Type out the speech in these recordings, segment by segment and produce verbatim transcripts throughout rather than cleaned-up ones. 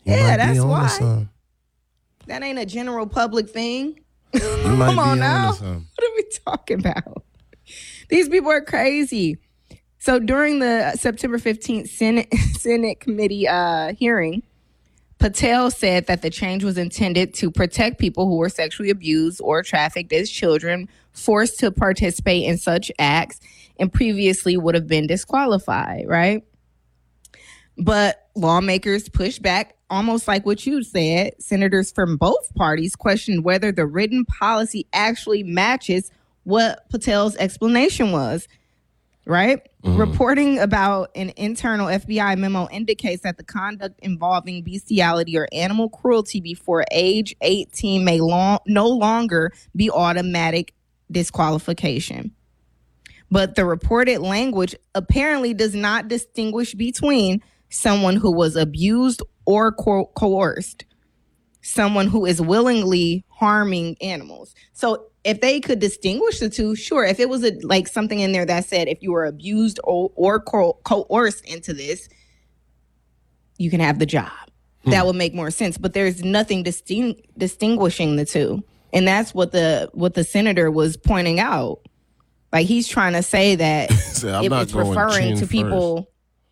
You yeah, might be that's onto why. something. That ain't a general public thing. You might Come be on onto now. something. What are we talking about? These people are crazy. So during the September fifteenth Senate, Senate committee uh, hearing, Patel said that the change was intended to protect people who were sexually abused or trafficked as children, forced to participate in such acts, and previously would have been disqualified, right? But lawmakers pushed back, almost like what you said. Senators from both parties questioned whether the written policy actually matches what Patel's explanation was, right? Mm-hmm. Reporting about an internal F B I memo indicates that the conduct involving bestiality or animal cruelty before age eighteen may long, no longer be automatic disqualification. But the reported language apparently does not distinguish between someone who was abused or co- coerced, someone who is willingly harming animals. So if they could distinguish the two, sure. If it was a, like something in there that said if you were abused or, or co- coerced into this, you can have the job. Hmm. That would make more sense. But there's nothing disting- distinguishing the two. And that's what the what the senator was pointing out. Like he's trying to say that so it, it's referring to people.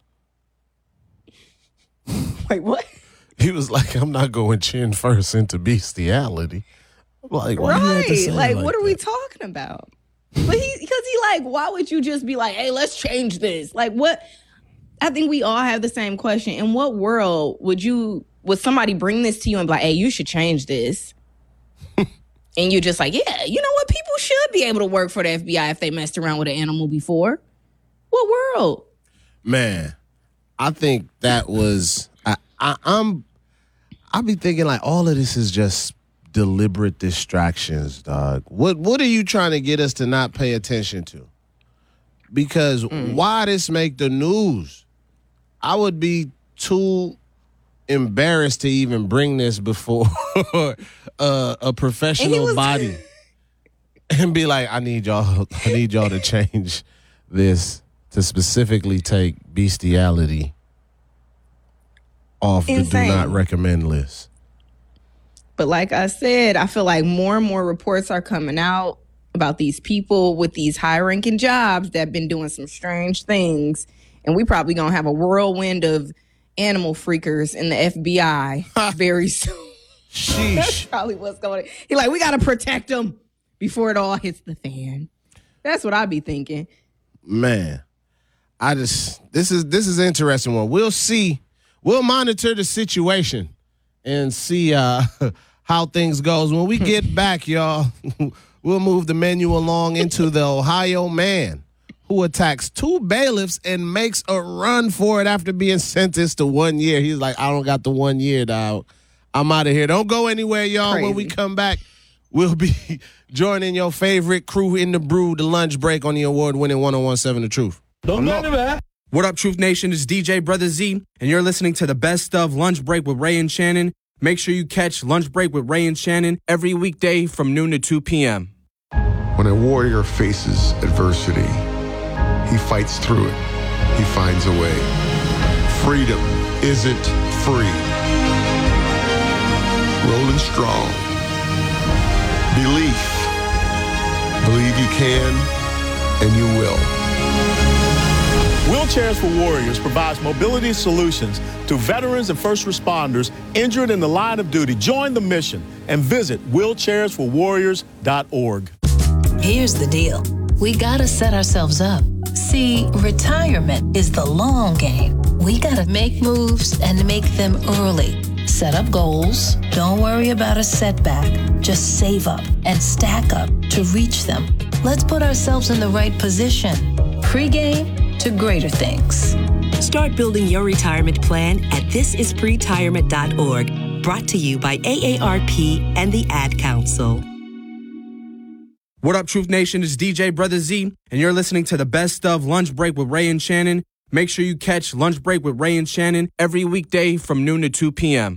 Wait, what? He was like, I'm not going chin first into bestiality. Like, why right. you like, like what that? are we talking about? But he, because he like, why would you just be like, hey, let's change this? Like, what? I think we all have the same question. In what world would you, would somebody bring this to you and be like, hey, you should change this? And you're just like, yeah, you know what? People should be able to work for the F B I if they messed around with an animal before. What world? Man, I think that was, I, I, I'm, I be thinking like all of this is just deliberate distractions, dog. What what are you trying to get us to not pay attention to? Because mm. why this make the news? I would be too embarrassed to even bring this before uh, a professional was- body and be like, I need y'all, I need y'all to change this to specifically take bestiality off Insane. the do not recommend list. But like I said, I feel like more and more reports are coming out about these people with these high-ranking jobs that have been doing some strange things. And we probably going to have a whirlwind of animal freakers in the F B I very soon. Sheesh. That's probably what's going on. He's like, we got to protect them before it all hits the fan. That's what I'd be thinking. Man, I just, this is, this is an interesting one. We'll see. We'll monitor the situation and see uh, how things goes. When we get back, y'all, we'll move the menu along into the Ohio man who attacks two bailiffs and makes a run for it after being sentenced to one year. He's like, I don't got the one year, dog. I'm out of here. Don't go anywhere, y'all. Crazy. When we come back, we'll be joining your favorite crew in the brew, the lunch break on the award-winning one oh one point seven The Truth. Don't go anywhere. What up, Truth Nation? It's D J Brother Z, and you're listening to the best of Lunch Break with Ray and Shannon. Make sure you catch Lunch Break with Ray and Shannon every weekday from noon to two p.m. When a warrior faces adversity, he fights through it. He finds a way. Freedom isn't free. Rolling strong. Belief. Believe you can, and you will. Wheelchairs for Warriors provides mobility solutions to veterans and first responders injured in the line of duty. Join the mission and visit wheelchairs for warriors dot org. Here's the deal. We gotta set ourselves up. See, retirement is the long game. We gotta make moves and make them early. Set up goals. Don't worry about a setback. Just save up and stack up to reach them. Let's put ourselves in the right position. Pre-game to greater things. Start building your retirement plan at this is pretirement dot org. Brought to you by A A R P and the Ad Council. What up, Truth Nation? It's D J Brother Z, and you're listening to the best of Lunch Break with Ray and Shannon. Make sure you catch Lunch Break with Ray and Shannon every weekday from noon to two p.m.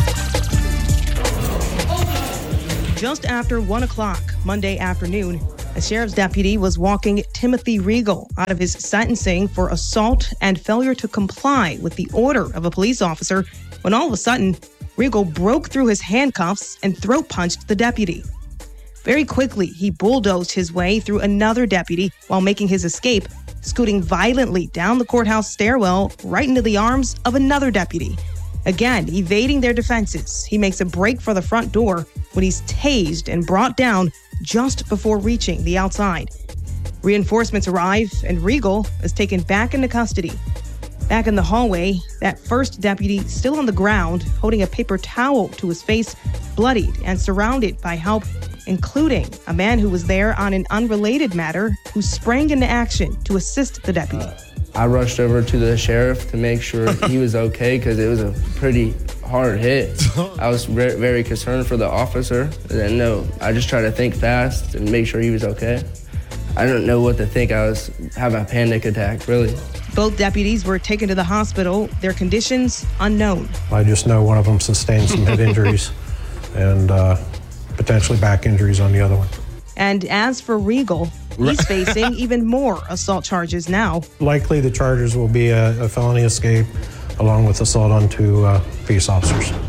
Just after one o'clock Monday afternoon, A sheriff's deputy was walking Timothy Regal out of his sentencing for assault and failure to comply with the order of a police officer when all of a sudden, Regal broke through his handcuffs and throat punched the deputy. Very quickly, he bulldozed his way through another deputy while making his escape, scooting violently down the courthouse stairwell right into the arms of another deputy. Again, evading their defenses, he makes a break for the front door when he's tased and brought down just before reaching the outside. Reinforcements arrive, and Regal is taken back into custody. Back in the hallway, that first deputy still on the ground, holding a paper towel to his face, bloodied and surrounded by help, including a man who was there on an unrelated matter who sprang into action to assist the deputy. Uh, I rushed over to the sheriff to make sure he was okay because it was a pretty hard hit. I was very, very concerned for the officer. And no, I just tried to think fast and make sure he was okay. I didn't know what to think. I was having a panic attack, really. Both deputies were taken to the hospital, their conditions unknown. I just know one of them sustained some head injuries and uh, potentially back injuries on the other one. And as for Regal, he's facing even more assault charges now. Likely the charges will be a, a felony escape along with assault on two uh, peace officers.